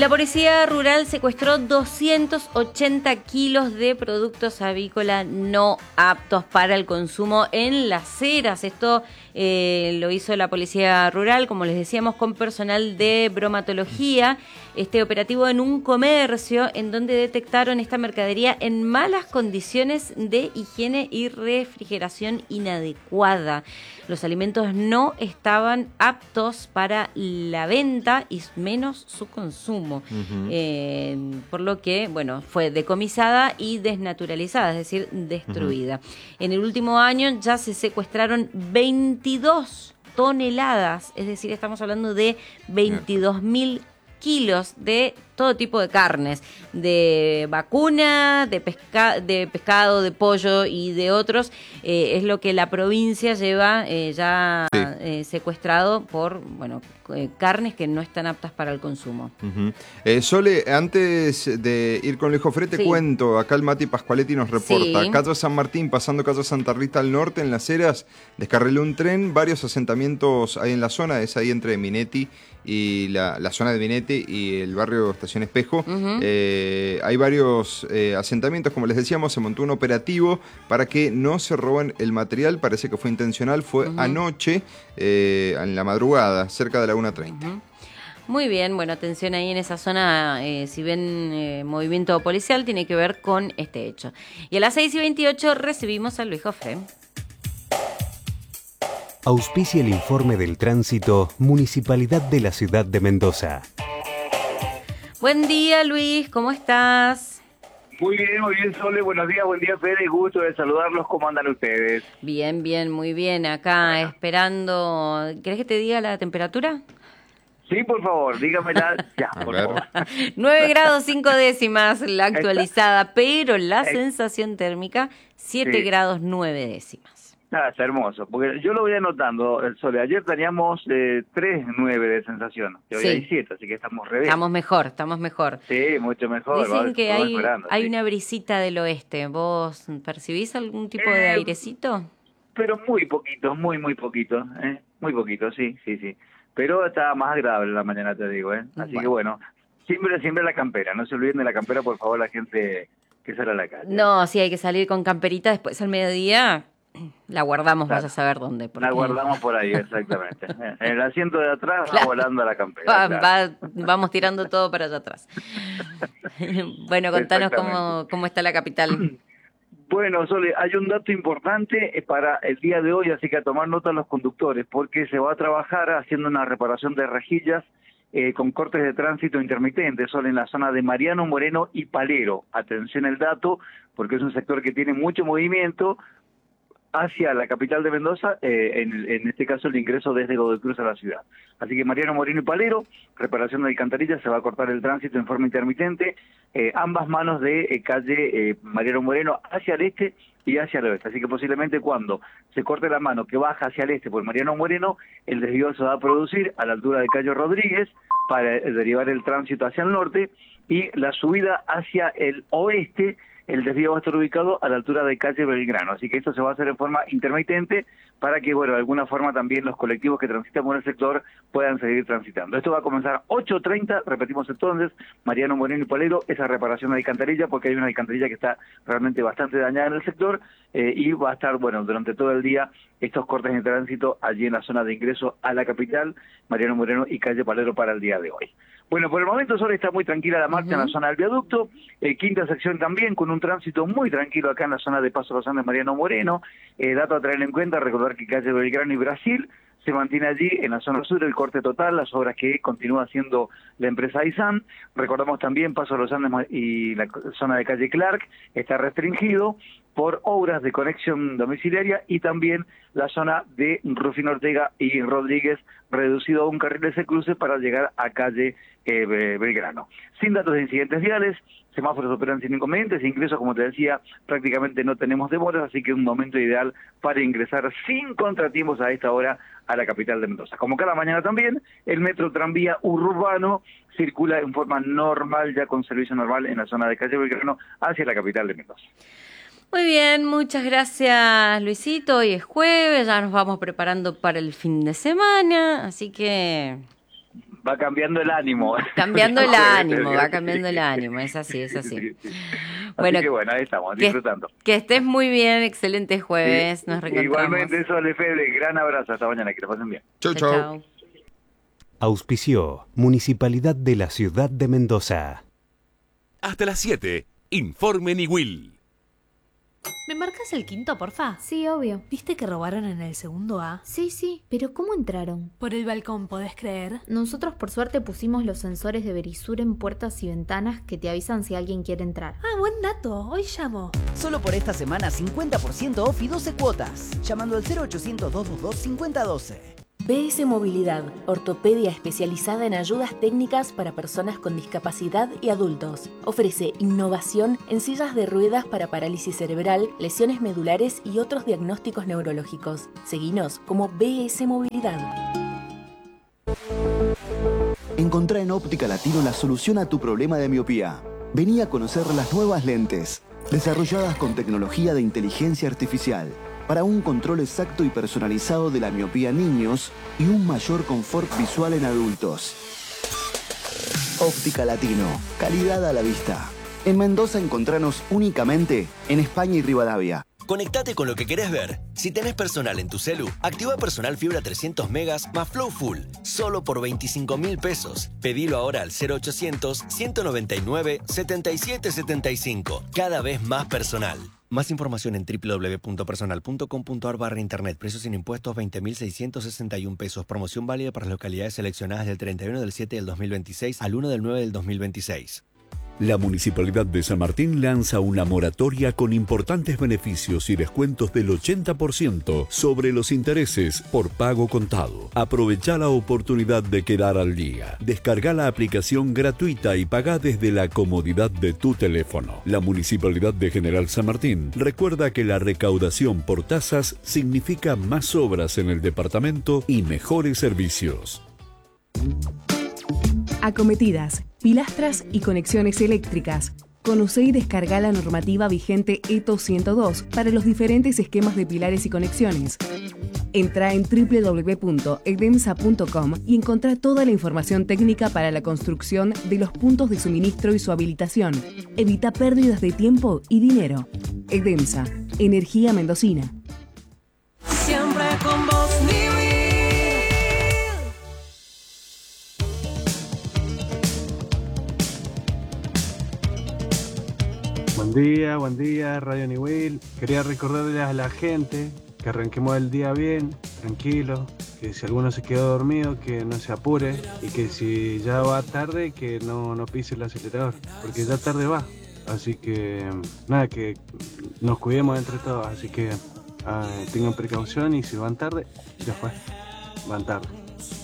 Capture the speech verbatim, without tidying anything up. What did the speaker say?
La Policía Rural secuestró doscientos ochenta kilos de productos avícolas no aptos para el consumo en Las Heras. Esto eh, lo hizo la Policía Rural, como les decíamos, con personal de bromatología. Este operativo en un comercio en donde detectaron esta mercadería en malas condiciones de higiene y refrigeración inadecuada. Los alimentos no estaban aptos para la venta y menos su consumo. Uh-huh. eh, por lo que, bueno, fue decomisada y desnaturalizada, es decir, destruida. Uh-huh. En el último año ya se secuestraron veintidós toneladas, es decir, estamos hablando de veintidós mil kilos de todo tipo de carnes, de vacuna, de, pesca, de pescado, de pollo y de otros. Eh, es lo que la provincia lleva eh, ya sí. eh, secuestrado por, bueno, eh, carnes que no están aptas para el consumo. Uh-huh. eh, Sole, antes de ir con Lejo Fre, te sí. cuento, acá el Mati Pascualetti nos reporta, sí. Calle San Martín, pasando Calle Santa Rita al norte, en Las Heras, descarriló un tren, varios asentamientos hay en la zona, es ahí entre Minetti y la, la zona de Minetti y el barrio Estación Espejo. Uh-huh. eh, hay varios eh, asentamientos, como les decíamos, se montó un operativo para que no se roben el material, parece que fue intencional, fue uh-huh. anoche, eh, en la madrugada, cerca de la una treinta. Uh-huh. Muy bien, bueno, atención ahí en esa zona, eh, si ven eh, movimiento policial, tiene que ver con este hecho. Y a las seis y veintiocho recibimos a Luis Jofre. Auspicia el informe del tránsito Municipalidad de la Ciudad de Mendoza. Buen día, Luis, ¿cómo estás? Muy bien, muy bien, Sole. Buenos días, buen día, Fede. Gusto de saludarlos. ¿Cómo andan ustedes? Bien, bien, muy bien. Acá bueno. esperando. ¿Querés que te diga la temperatura? Sí, por favor, dígamela ya, por favor. nueve grados cinco décimas la actualizada, pero la sensación térmica siete sí. grados nueve décimas. Ah, está hermoso, porque yo lo voy anotando, el Sole. Ayer teníamos eh, tres nueve de sensación, y hoy sí. hay siete, así que estamos re bien. Estamos mejor, estamos mejor. Sí, mucho mejor. Dicen va, que hay, hay sí. una brisita del oeste. ¿Vos percibís algún tipo eh, de airecito? Pero muy poquito, muy, muy poquito. ¿eh? Muy poquito, sí, sí, sí. Pero está más agradable la mañana, te digo. ¿eh? Así bueno. que bueno, siempre, siempre la campera. No se olviden de la campera, por favor, la gente que sale a la calle. No, sí, hay que salir con camperita después al mediodía. La guardamos, claro. Vas a saber dónde. Porque... La guardamos por ahí, exactamente. En el asiento de atrás claro. va volando a la campera. Va, claro. va, vamos tirando todo para allá atrás. Bueno, contanos cómo, cómo está la capital. Bueno, Sole, hay un dato importante para el día de hoy, así que a tomar nota los conductores, porque se va a trabajar haciendo una reparación de rejillas eh, con cortes de tránsito intermitentes, Sole, en la zona de Mariano Moreno y Palero. Atención al dato, porque es un sector que tiene mucho movimiento hacia la capital de Mendoza, eh, en, en este caso el ingreso desde Godoy Cruz a la ciudad. Así que Mariano Moreno y Palero, reparación de alcantarillas, se va a cortar el tránsito en forma intermitente, eh, ambas manos de eh, calle eh, Mariano Moreno hacia el este y hacia el oeste. Así que posiblemente cuando se corte la mano que baja hacia el este por Mariano Moreno, el desvío se va a producir a la altura de Cayo Rodríguez para eh, derivar el tránsito hacia el norte, y la subida hacia el oeste, el desvío va a estar ubicado a la altura de calle Belgrano. Así que esto se va a hacer en forma intermitente para que, bueno, de alguna forma también los colectivos que transitan por el sector puedan seguir transitando. Esto va a comenzar ocho treinta, repetimos entonces, Mariano Moreno y Palero, esa reparación de alcantarilla, porque hay una alcantarilla que está realmente bastante dañada en el sector, eh, y va a estar, bueno, durante todo el día estos cortes de tránsito allí en la zona de ingreso a la capital, Mariano Moreno y calle Palero para el día de hoy. Bueno, por el momento solo está muy tranquila la marcha uh-huh. en la zona del viaducto, eh, quinta sección también, con un tránsito muy tranquilo acá en la zona de Paso Los Andes, Mariano Moreno. Eh, dato a tener en cuenta, recordar que calle Belgrano y Brasil se mantiene allí en la zona sur el corte total, las obras que continúa haciendo la empresa Aizan. Recordamos también Paso Los Andes y la zona de calle Clark está restringido por obras de conexión domiciliaria, y también la zona de Rufino Ortega y Rodríguez reducido a un carril de ese cruce para llegar a calle eh, Belgrano. Sin datos de incidentes viales, semáforos operan sin inconvenientes, ingresos, como te decía, prácticamente no tenemos demoras, así que un momento ideal para ingresar sin contratiempos a esta hora a la capital de Mendoza. Como cada mañana también, el metro tranvía urbano circula en forma normal, ya con servicio normal en la zona de calle Belgrano hacia la capital de Mendoza. Muy bien, muchas gracias, Luisito. Hoy es jueves, ya nos vamos preparando para el fin de semana, así que va cambiando el ánimo. Cambiando el ánimo, va cambiando el ánimo, es así, es así. Sí, sí. Bueno, así que bueno, ahí estamos, disfrutando. Que, que estés muy bien, excelente jueves, Sí, nos reencontramos. Igualmente, Sole, Fede, gran abrazo, hasta mañana, que te pasen bien. Chau, chau. chau. Auspició Municipalidad de la Ciudad de Mendoza. Hasta las siete, Informe Niwil. ¿Me marcas el quinto, porfa? Sí, obvio. ¿Viste que robaron en el segundo A? Sí, sí, pero ¿cómo entraron? Por el balcón, ¿podés creer? Nosotros por suerte pusimos los sensores de Verisur en puertas y ventanas que te avisan si alguien quiere entrar. Ah, buen dato, hoy llamo. Solo por esta semana cincuenta por ciento off y doce cuotas. Llamando al cero ochocientos, doscientos veintidós, cincuenta doce. B S Movilidad, ortopedia especializada en ayudas técnicas para personas con discapacidad y adultos. Ofrece innovación en sillas de ruedas para parálisis cerebral, lesiones medulares y otros diagnósticos neurológicos. Seguinos como B S Movilidad. Encontrá en Óptica Latino la solución a tu problema de miopía. Vení a conocer las nuevas lentes, desarrolladas con tecnología de inteligencia artificial, para un control exacto y personalizado de la miopía en niños y un mayor confort visual en adultos. Óptica Latino, calidad a la vista. En Mendoza encontranos únicamente en España y Rivadavia. Conectate con lo que querés ver. Si tenés personal en tu celu, activa Personal Fibra trescientos megas más Flow Full, solo por veinticinco mil pesos. Pedilo ahora al cero ochocientos, ciento noventa y nueve, setenta y siete setenta y cinco. Cada vez más personal. Más información en doble u doble u doble u punto personal punto com punto a r barra internet. Precios sin impuestos veinte mil seiscientos sesenta y uno pesos. Promoción válida para las localidades seleccionadas del treinta y uno del siete del dos mil veintiséis al uno del nueve del dos mil veintiséis. La Municipalidad de San Martín lanza una moratoria con importantes beneficios y descuentos del ochenta por ciento sobre los intereses por pago contado. Aprovecha la oportunidad de quedar al día. Descarga la aplicación gratuita y paga desde la comodidad de tu teléfono. La Municipalidad de General San Martín recuerda que la recaudación por tasas significa más obras en el departamento y mejores servicios. Acometidas, pilastras y conexiones eléctricas. Conoce y descarga la normativa vigente E T O ciento dos para los diferentes esquemas de pilares y conexiones. Entra en doble u doble u doble u punto edemsa punto com y encontrá toda la información técnica para la construcción de los puntos de suministro y su habilitación. Evita pérdidas de tiempo y dinero. Edemsa, energía mendocina. Siempre con vos, Buen día, buen día, Radio Niwil. Quería recordarles a la gente que arranquemos el día bien, tranquilo, que si alguno se quedó dormido, que no se apure y que si ya va tarde, que no, no pise el acelerador, porque ya tarde va. Así que, nada, que nos cuidemos entre todos, así que uh, tengan precaución y si van tarde, ya fue, van tarde.